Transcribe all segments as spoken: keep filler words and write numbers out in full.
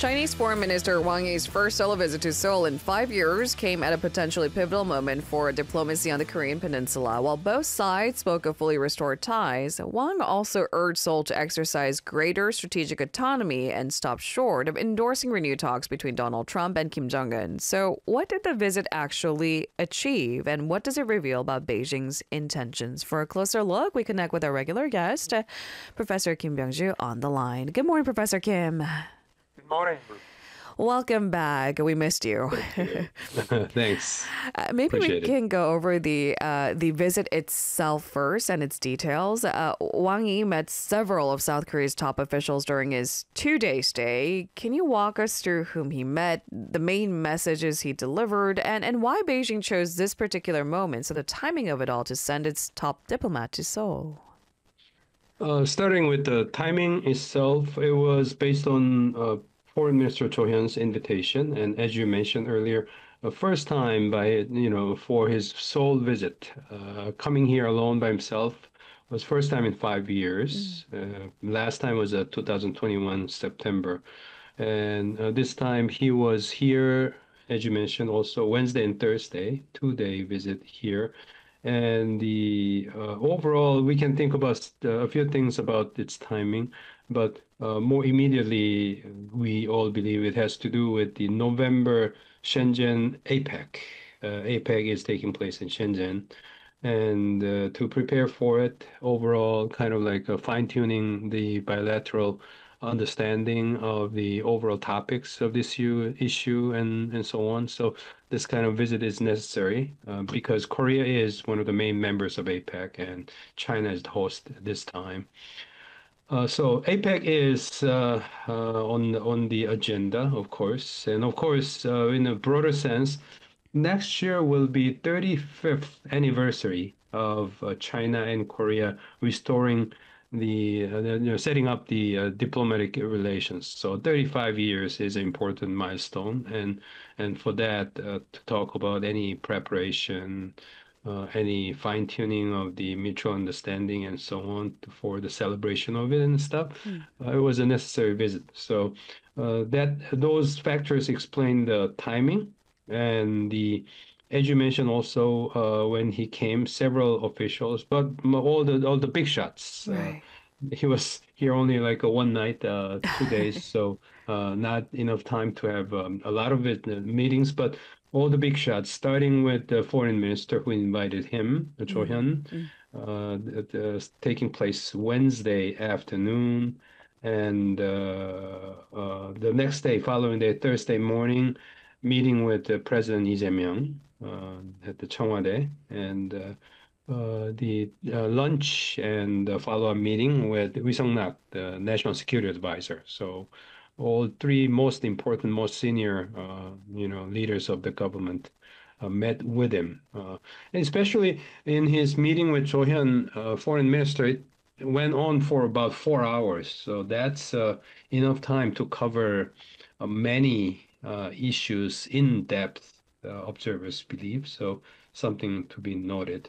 Chinese Foreign Minister Wang Yi's first solo visit to Seoul in five years came at a potentially pivotal moment for diplomacy on the Korean peninsula. While both sides spoke of fully restored ties, Wang also urged Seoul to exercise greater strategic autonomy and stopped short of endorsing renewed talks between Donald Trump and Kim Jong-un. So what did the visit actually achieve, and what does it reveal about Beijing's intentions? For a closer look, we connect with our regular guest, uh, Professor Kim Byung-ju, on the line. Good morning, Professor Kim. Good morning. Welcome back. We missed you. Thanks. Uh, maybe Appreciate we it. can go over the uh, the visit itself first and its details. Uh, Wang Yi met several of South Korea's top officials during his two-day stay. Can you walk us through whom he met, the main messages he delivered, and, and why Beijing chose this particular moment, so the timing of it all, to send its top diplomat to Seoul? Uh, starting with the timing itself, it was based on uh, Foreign Minister Cho Hyun's invitation, and as you mentioned earlier, the first time by you know for his Seoul visit, uh, coming here alone by himself was first time in five years. Uh, last time was uh, two thousand twenty-one September, and uh, this time he was here, as you mentioned, also Wednesday and Thursday, two-day visit here. And the uh, overall, we can think about uh, a few things about its timing, but uh, more immediately, we all believe it has to do with the November Shenzhen APEC. Uh, APEC is taking place in Shenzhen, and uh, to prepare for it, overall, kind of like uh, fine-tuning the bilateral understanding of the overall topics of this issue, issue and, and so on. So this kind of visit is necessary uh, because Korea is one of the main members of APEC and China is the host this time. Uh, so APEC is uh, uh, on on the agenda, of course, and of course, uh, in a broader sense, next year will be thirty-fifth anniversary of uh, China and Korea restoring the, uh, you know, setting up the uh, diplomatic relations. So thirty-five years is an important milestone, and and for that uh, to talk about any preparation, uh, any fine tuning of the mutual understanding and so on for the celebration of it and stuff, uh, it was a necessary visit. So uh, that those factors explain the timing and the, as you mentioned also, uh, when he came, several officials, but m- all the all the big shots. Uh, Right. he was here only like a one night, uh, two days, so uh, not enough time to have um, a lot of it, uh, meetings. But all the big shots, starting with the foreign minister who invited him, Cho Hyun, uh, th- th- taking place Wednesday afternoon, and uh, uh, the next day, following day, Thursday morning, meeting with uh, President Lee Jae-myung uh, at the Cheongwade, and uh, uh, the uh, lunch and the follow-up meeting with Ri Sung-nak, the National Security Advisor. So all three most important, most senior, uh, you know, leaders of the government uh, met with him. Uh, and especially in his meeting with Cho Hyun, uh, foreign minister, it went on for about four hours. So that's uh, enough time to cover uh, many uh, issues in depth, uh, observers believe. So something to be noted.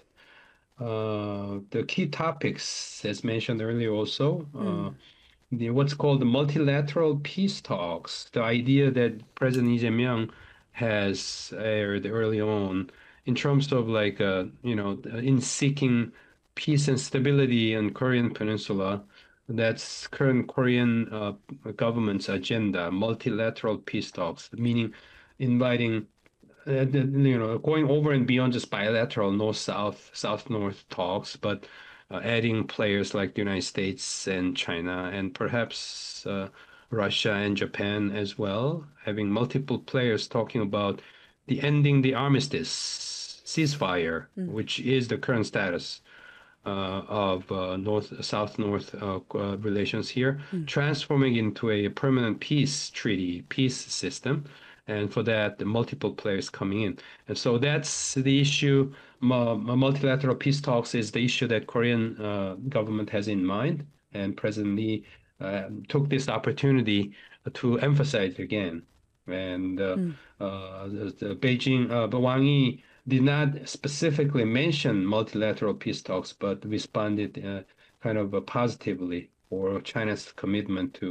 Uh, the key topics, as mentioned earlier, also uh, the what's called the multilateral peace talks. The idea that President Lee Jae-myung has aired early on in terms of like uh, you know in seeking peace and stability in Korean Peninsula. That's current Korean uh, government's agenda, multilateral peace talks, meaning inviting uh, the, you know, going over and beyond just bilateral North-South, South-North talks, but uh, adding players like the United States and China and perhaps uh, Russia and Japan as well, having multiple players talking about the ending the armistice ceasefire, which is the current status uh, of uh, North South-North uh, uh, relations here, transforming into a permanent peace treaty, peace system, and for that, the multiple players coming in. And so that's the issue. Mu- multilateral peace talks is the issue that Korean uh, government has in mind, and President Lee uh, took this opportunity to emphasize it again. And uh, uh, the, the Beijing, uh, but Wang Yi did not specifically mention multilateral peace talks, but responded uh, kind of uh, positively for China's commitment to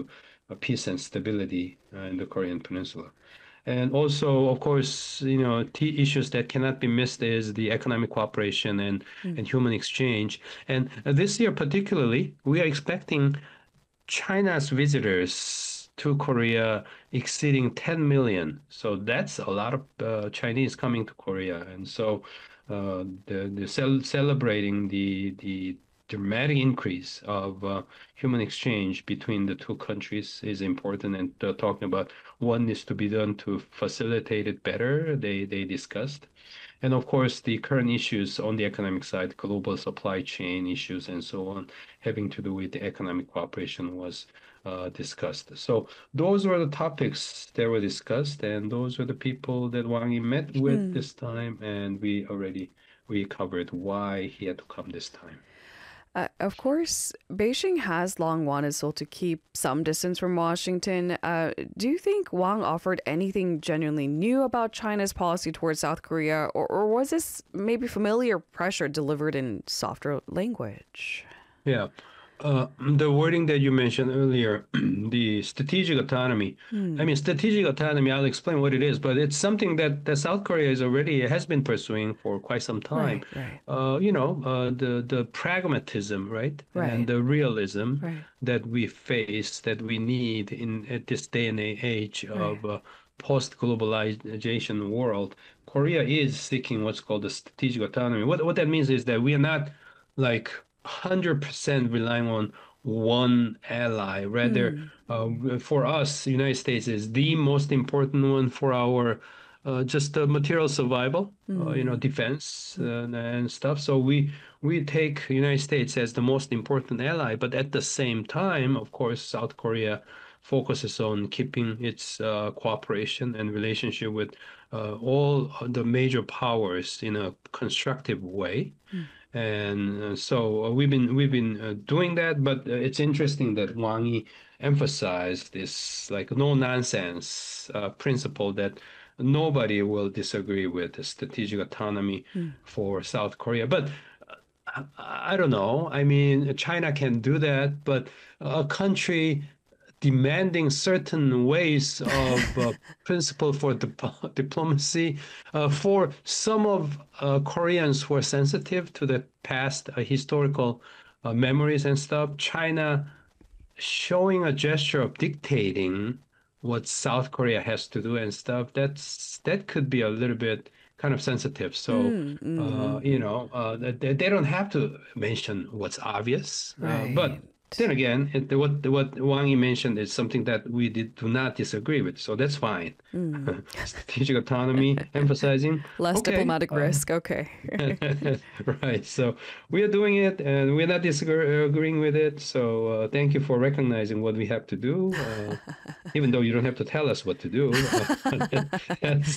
uh, peace and stability uh, in the Korean Peninsula. And also, of course, you know, key issues that cannot be missed is the economic cooperation and, and human exchange. And uh, this year particularly, we are expecting China's visitors to Korea exceeding ten million. So that's a lot of uh, Chinese coming to Korea. And so uh, the, the cel celebrating the, the dramatic increase of uh, human exchange between the two countries is important. And uh, talking about what needs to be done to facilitate it better, they, they discussed. And of course, the current issues on the economic side, global supply chain issues and so on, having to do with the economic cooperation was uh, discussed. So those were the topics that were discussed, and those were the people that Wang Yi met with this time, and we already we covered why he had to come this time. Uh, of course, Beijing has long wanted Seoul to keep some distance from Washington. Uh, do you think Wang offered anything genuinely new about China's policy towards South Korea, or, or was this maybe familiar pressure delivered in softer language? Yeah. Uh, the wording that you mentioned earlier, the strategic autonomy. Hmm. I mean, strategic autonomy, I'll explain what it is, but it's something that, that South Korea is already has been pursuing for quite some time. Right, right. Uh, you know, uh, the, the pragmatism, right? Right. And the realism Right. that we face, that we need in at this day and age of uh, post-globalization world. Korea is seeking what's called the strategic autonomy. What, what that means is that we are not like one hundred percent relying on one ally. Rather, uh, for us, the United States is the most important one for our uh, just uh, material survival, uh, you know, defense uh, and stuff. So we we take United States as the most important ally. But at the same time, of course, South Korea focuses on keeping its uh, cooperation and relationship with uh, all the major powers in a constructive way. And uh, so uh, we've been we've been uh, doing that, but uh, it's interesting that Wang Yi emphasized this like no nonsense uh, principle that nobody will disagree with the strategic autonomy for South Korea. But uh, I, I don't know. I mean, China can do that, but a country demanding certain ways of uh, principle for dip- diplomacy. Uh, for some of uh, Koreans who are sensitive to the past uh, historical uh, memories and stuff, China showing a gesture of dictating what South Korea has to do and stuff, that's that could be a little bit kind of sensitive. So, uh, you know, uh, they, they don't have to mention what's obvious, uh, but then again, it, what what Wang Yi mentioned is something that we did, do not disagree with, so that's fine. Mm. Strategic autonomy, emphasizing less okay, diplomatic uh, risk. Okay, right. So we are doing it, and we're not disagreeing with it. So uh, thank you for recognizing what we have to do, uh, even though you don't have to tell us what to do. that's,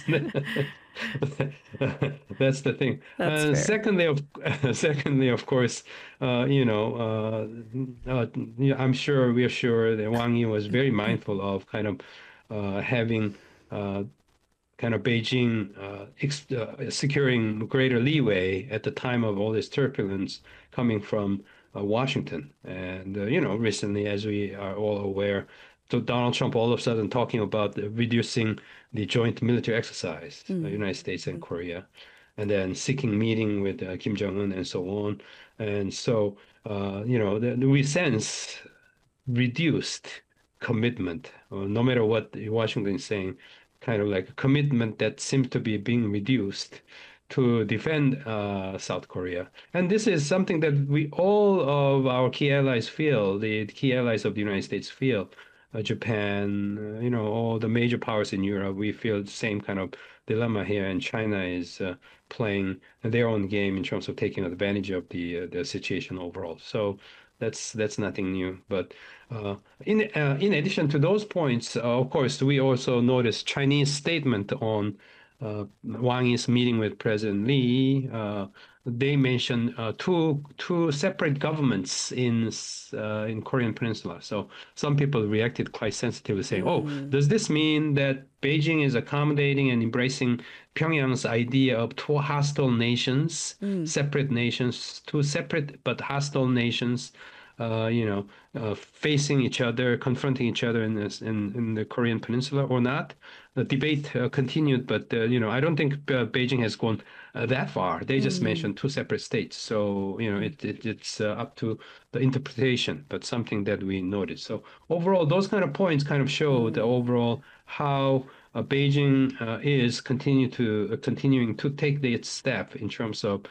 that's the thing. That's uh, fair. Secondly, of secondly, of course, uh, you know, uh, uh, I'm sure we are sure that Wang Yi was very mindful of kind of uh, having uh, kind of Beijing uh, ex- uh, securing greater leeway at the time of all this turbulence coming from uh, Washington. And, uh, you know, recently, as we are all aware, so Donald Trump all of a sudden talking about uh, reducing the joint military exercise, mm. the United States and Korea, and then seeking meeting with uh, Kim Jong-un and so on. And so, uh, you know, the, we sense reduced commitment, uh, no matter what Washington is saying, kind of like a commitment that seems to be being reduced to defend uh, South Korea. And this is something that we all of our key allies feel, the key allies of the United States feel. Uh, Japan, uh, you know, all the major powers in Europe, we feel the same kind of dilemma here, and China is uh, playing their own game in terms of taking advantage of the uh, the situation overall. So that's that's nothing new. But uh, in uh, in addition to those points, uh, of course, we also noticed Chinese statement on uh, Wang Yi's meeting with President Lee. Uh, they mentioned uh, two two separate governments in uh, in Korean Peninsula. So some people reacted quite sensitively, saying, "Oh, does this mean that Beijing is accommodating and embracing Pyongyang's idea of two hostile nations, mm. separate nations, two separate but hostile nations, uh, you know, uh, facing each other, confronting each other in this in, in the Korean Peninsula or not. The debate uh, continued, but uh, you know, I don't think uh, Beijing has gone uh, that far. They just Mm. mentioned two separate states, so you know, it, it it's uh, up to the interpretation, but something that we noted. So overall, those kind of points kind of show the Mm. overall how uh, Beijing uh, is continue to uh, continuing to take the, its step in terms of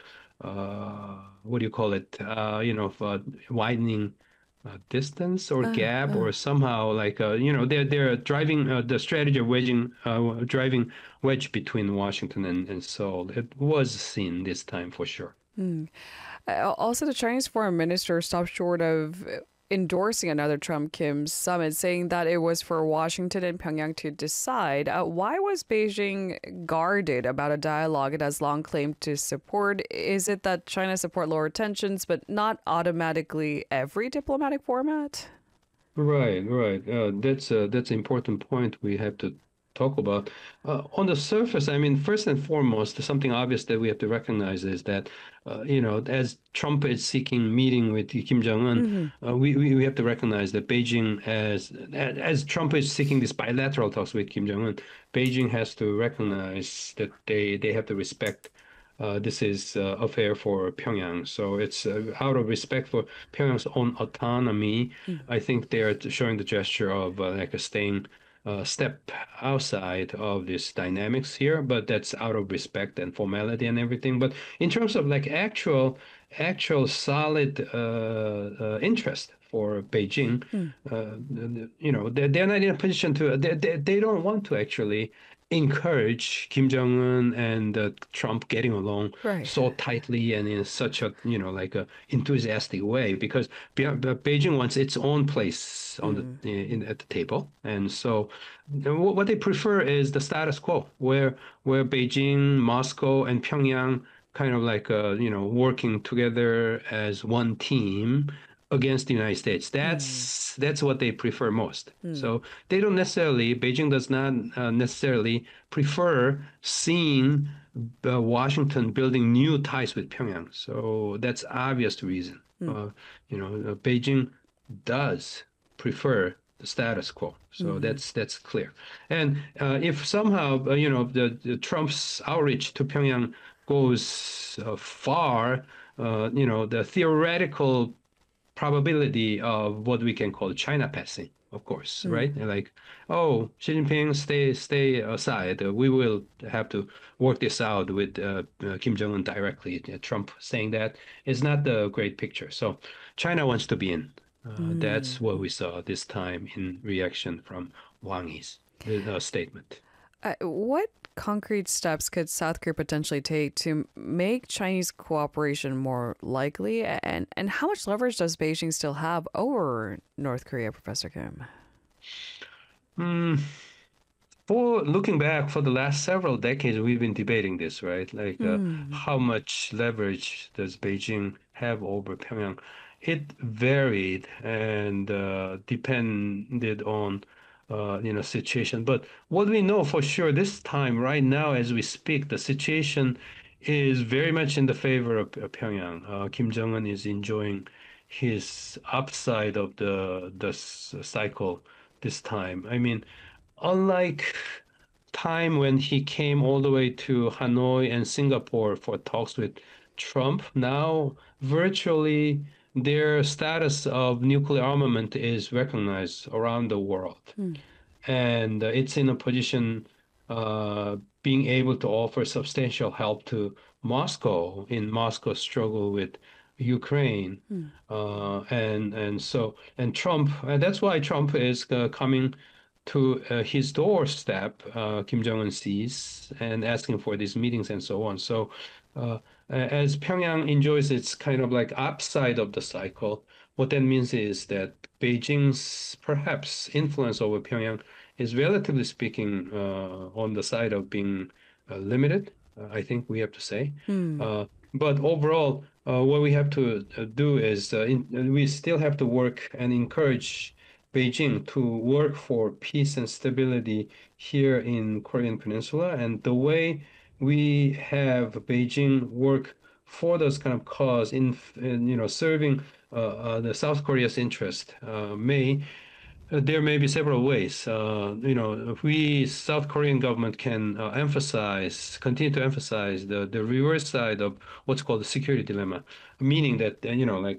uh, what do you call it? Uh, you know, uh, widening uh, distance or Uh, gap, uh. or somehow like uh, you know they're they're driving uh, the strategy of wedging uh, driving wedge between Washington and, and Seoul. It was seen this time for sure. Mm. Uh, Also, the Chinese foreign minister stopped short of endorsing another Trump Kim summit, saying that it was for Washington and Pyongyang to decide. Uh, why was Beijing guarded about a dialogue it has long claimed to support? Is it that China support lower tensions, but not automatically every diplomatic format? Right, right. Uh, that's a that's an important point we have to talk about. Uh, on the surface, I mean, first and foremost, something obvious that we have to recognize is that, uh, you know, as Trump is seeking meeting with Kim Jong-un, Hmm. uh, we, we we have to recognize that Beijing, as as Trump is seeking these bilateral talks with Kim Jong-un, Beijing has to recognize that they they have to respect. Uh, this is uh, affair for Pyongyang, so it's uh, out of respect for Pyongyang's own autonomy. I think they are showing the gesture of uh, like a staying uh, step outside of this dynamics here, but that's out of respect and formality and everything. But in terms of like actual, actual solid uh, uh, interest for Beijing, uh, you know, they're, they're not in a position to, they, they, they don't want to actually encourage Kim Jong-un and uh, Trump getting along Right. so tightly and in such a, you know, like a enthusiastic way, because Be- Be- Beijing wants its own place on Mm. the in, at the table, and so wh- what they prefer is the status quo, where where Beijing, Moscow, and Pyongyang kind of like uh, you know working together as one team against the United States. Mm. That's that's what they prefer most. Mm. So they don't necessarily Beijing does not uh, necessarily prefer seeing uh, Washington building new ties with Pyongyang. So that's obvious reason. Mm. Uh, you know, uh, Beijing does prefer the status quo. So Hmm. that's that's clear. And uh, if somehow uh, you know the, the Trump's outreach to Pyongyang goes uh, far, uh, you know, the theoretical probability of what we can call China passing, of course, Mm. right? Like, oh, Xi Jinping, stay stay aside. Uh, we will have to work this out with uh, uh, Kim Jong Un directly. Uh, Trump saying that is not the great picture. So China wants to be in. Uh, that's what Mm. we saw this time in reaction from Wang Yi's uh, statement. Uh, what concrete steps could South Korea potentially take to make Chinese cooperation more likely? And, and how much leverage does Beijing still have over North Korea, Professor Kim? Mm, for looking back for the last several decades, we've been debating this, right? Like, uh, Mm. how much leverage does Beijing have over Pyongyang? It varied and uh, depended on, uh, you know, situation. But what we know for sure this time, right now, as we speak, the situation is very much in the favor of uh, Pyongyang. Uh, Kim Jong-un is enjoying his upside of the the s- cycle this time. I mean, unlike time when he came all the way to Hanoi and Singapore for talks with Trump, now virtually their status of nuclear armament is recognized around the world. Mm. And uh, it's in a position uh, being able to offer substantial help to Moscow in Moscow's struggle with Ukraine. Mm. Uh, and and so and Trump, and that's why Trump is uh, coming to uh, his doorstep, uh, Kim Jong-un sees, and asking for these meetings and so on. So, uh, as Pyongyang enjoys its kind of like upside of the cycle, what that means is that Beijing's perhaps influence over Pyongyang is relatively speaking uh, on the side of being uh, limited, uh, I think we have to say. Mm. Uh, but overall, uh, what we have to uh, do is uh, in, we still have to work and encourage Beijing to work for peace and stability here in Korean Peninsula. And the way we have Beijing work for those kind of cause in, in you know serving uh, uh, the South Korea's interest uh, may uh, there may be several ways. Uh, you know, if we South Korean government can uh, emphasize, continue to emphasize the the reverse side of what's called the security dilemma, meaning that uh, you know, like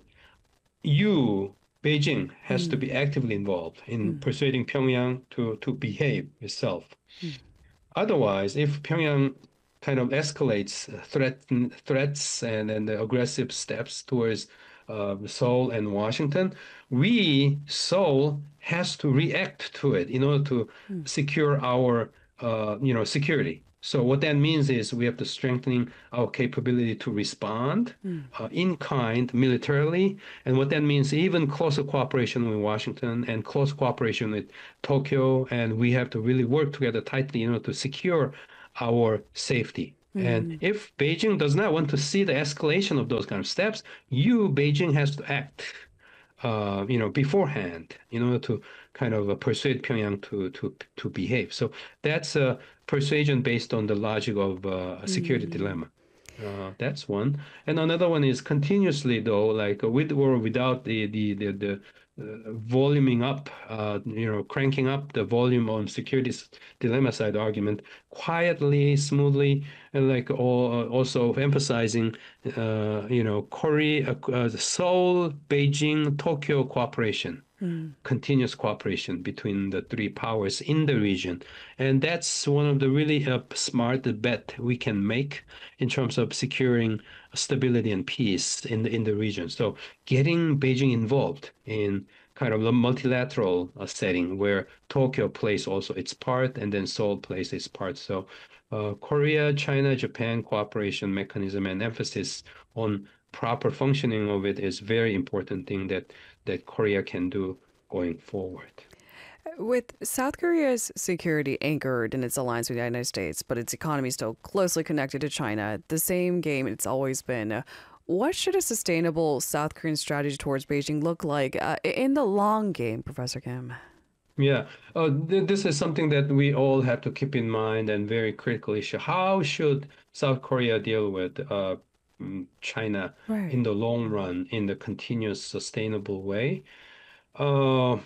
you, Beijing, has to be Mm, actively involved in mm, persuading Pyongyang to to behave itself. mm, Otherwise, if Pyongyang kind of escalates uh, threat, threats and, and the aggressive steps towards uh, Seoul and Washington, we, Seoul, has to react to it in order to mm, secure our, uh, you know, security. So what that means is we have to strengthen our capability to respond mm, uh, in kind militarily. And what that means, even closer cooperation with Washington and close cooperation with Tokyo, and we have to really work together tightly, you know, to secure our safety. And mm, if Beijing does not want to see the escalation of those kind of steps, you, Beijing, has to act, uh, you know, beforehand in order to kind of uh, persuade Pyongyang to to to behave. So that's a persuasion based on the logic of uh, a security mm, dilemma. Uh, that's one. And another one is continuously though, like uh, with or without the the the, the uh, voluming up, uh, you know, cranking up the volume on security s- dilemma side argument quietly, smoothly, and like all, also emphasizing, uh, you know, Korea, uh, Seoul, Beijing, Tokyo cooperation, mm, continuous cooperation between the three powers in the region. And that's one of the really uh, smart bet we can make in terms of securing stability and peace in the, in the region. So getting Beijing involved in kind of a multilateral uh, setting where Tokyo plays also its part and then Seoul plays its part. So uh, Korea, China, Japan cooperation mechanism and emphasis on proper functioning of it is very important thing that that Korea can do going forward. With South Korea's security anchored in its alliance with the United States, but its economy still closely connected to China, the same game it's always been. uh, What should a sustainable South Korean strategy towards Beijing look like uh, in the long game, Professor Kim? Yeah, uh, th this is something that we all have to keep in mind and very critical issue. How should South Korea deal with uh, mm, China in Right. the long run in the continuous sustainable way? Uh,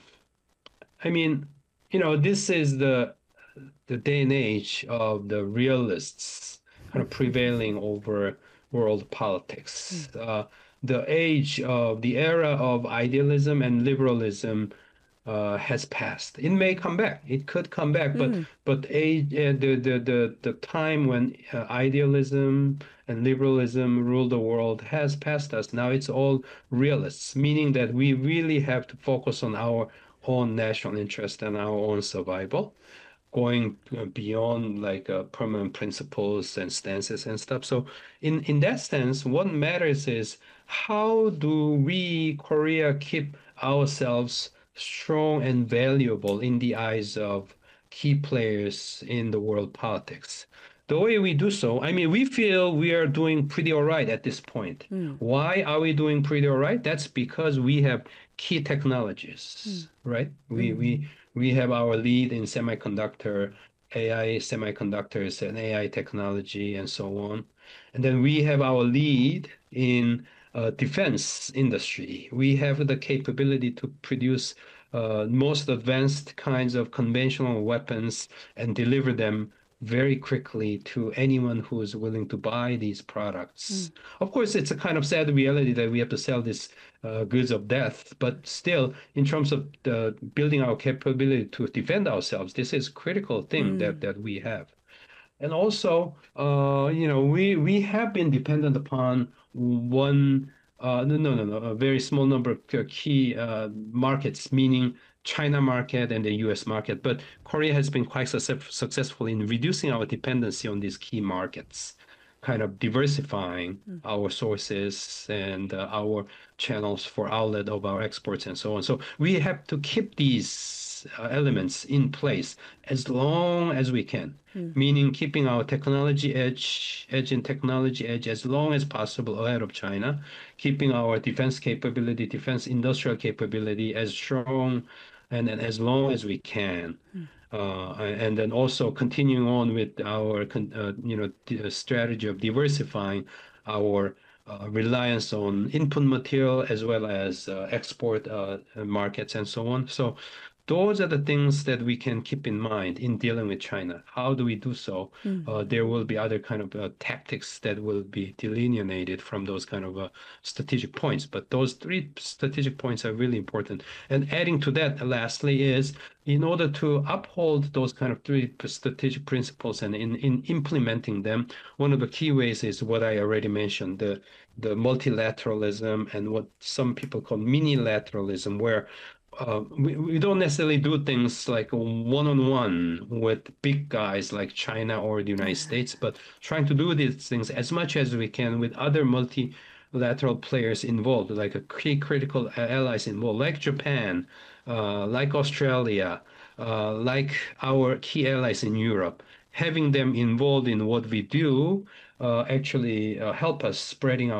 I mean, you know, this is the the day and age of the realists kind of prevailing over world politics. Uh, the age of the era of idealism and liberalism uh, has passed. It may come back. It could come back, but Mm, but age uh, the, the the the time when uh, idealism and liberalism ruled the world has passed us. Now it's all realists, meaning that we really have to focus on our own national interest and our own survival going uh, beyond like uh, permanent principles and stances and stuff. So in in that sense, what matters is how do we, Korea, keep ourselves strong and valuable in the eyes of key players in the world politics. The way we do so, I mean, we feel we are doing pretty all right at this point. mm, Why are we doing pretty all right? That's because we have key mm, technologies, right? We we mm, we have our lead in semiconductor, A I semiconductors and A I technology and so on. And then we have our lead in uh, defense industry. We have the capability to produce uh, most advanced kinds of conventional weapons and deliver them very quickly to anyone who is willing to buy these products. mm, Of course, it's a kind of sad reality that we have to sell these uh, goods of death, but still, in terms of the building our capability to defend ourselves, this is critical thing that mm, that we have. And also, uh, you know, we we have been dependent upon one, uh, no, no, no, no, a very small number of k- key uh, markets, meaning China market and the U S market. But Korea has been quite success successful in reducing our dependency on these key markets, kind of diversifying mm, our sources and uh, our channels for outlet of our exports and so on. So we have to keep these uh, elements in place as long as we can, mm, meaning keeping our technology edge, edge in technology edge as long as possible ahead of China, keeping our defense capability, defense industrial capability as strong and, and as long as we can. mm, Uh, and then also continuing on with our, uh, you know, strategy of diversifying our uh, reliance on input material as well as uh, export uh, markets and so on. So those are the things that we can keep in mind in dealing with China. How do we do so? Uh, there will be other kind of uh, tactics that will be delineated from those kind of uh, strategic points. But those three strategic points are really important. And adding to that, lastly, is in order to uphold those kind of three strategic principles and in, in implementing them, one of the key ways is what I already mentioned, the the multilateralism and what some people call minilateralism, where uh, we, we don't necessarily do things like one-on-one with big guys like China or the United States, but trying to do these things as much as we can with other multilateral players involved, like a key critical allies involved, like Japan, uh, like Australia, uh, like our key allies in Europe. Having them involved in what we do uh, actually uh, help us spreading our